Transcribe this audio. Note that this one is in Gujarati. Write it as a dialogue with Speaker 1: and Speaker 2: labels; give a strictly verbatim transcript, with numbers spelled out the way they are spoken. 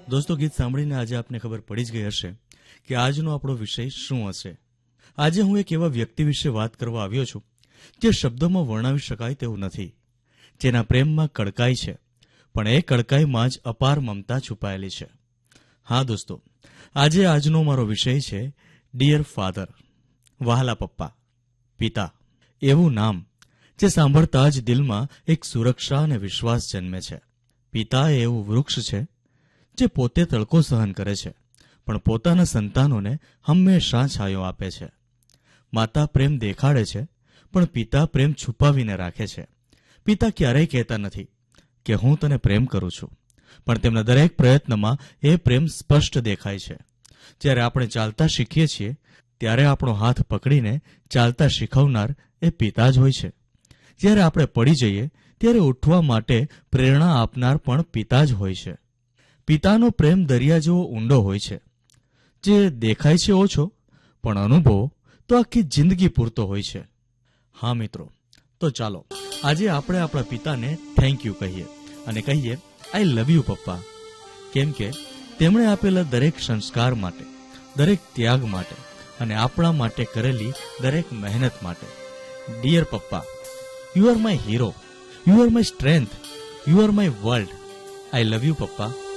Speaker 1: દોસ્તો, ગીત સાંભળીને આજે આપને ખબર પડી જ ગઈ હશે કે આજનો આપણો વિષય શું હશે. આજે હું એક એવા વ્યક્તિ વિશે વાત કરવા આવ્યો છું જે શબ્દોમાં વર્ણવી શકાય તેવું નથી, જેના પ્રેમમાં કડકાઈ છે, પણ એ કડકાઈમાં જ અપાર મમતા છુપાયેલી છે. હા દોસ્તો, આજે આજનો મારો વિષય છે ડિયર ફાધર, વહાલા પપ્પા, પિતા. એવું નામ જે સાંભળતા જ દિલમાં એક સુરક્ષા અને વિશ્વાસ જન્મે છે. પિતા એ એવું વૃક્ષ છે જે પોતે તડકો સહન કરે છે, પણ પોતાના સંતાનોને હંમેશા છાંયો આપે છે. માતા પ્રેમ દેખાડે છે, પણ પિતા પ્રેમ છુપાવીને રાખે છે. પિતા ક્યારેય કહેતા નથી કે હું તને પ્રેમ કરું છું, પણ તેમના દરેક પ્રયત્નમાં એ પ્રેમ સ્પષ્ટ દેખાય છે. જ્યારે આપણે ચાલતા શીખીએ છીએ ત્યારે આપણો હાથ પકડીને ચાલતા શીખવનાર એ પિતા જ હોય છે. જ્યારે આપણે પડી જઈએ ત્યારે ઉઠવા માટે પ્રેરણા આપનાર પણ પિતા જ હોય છે. પિતાનો પ્રેમ દરિયા જેવો ઊંડો હોય છે, જે દેખાય છે ઓછો, પણ અનુભવ તો આખી જિંદગી પૂરતો હોય છે. હા મિત્રો, તો ચાલો આજે આપણે આપણા પિતાને થેન્ક યુ કહીએ અને કહીએ આઈ લવ યુ પપ્પા, કેમ કે તેમણે આપેલા દરેક સંસ્કાર માટે, દરેક ત્યાગ માટે અને આપણા માટે કરેલી દરેક મહેનત માટે. ડિયર પપ્પા, you are my hero, you are my strength, you are my world. I love you પપ્પા.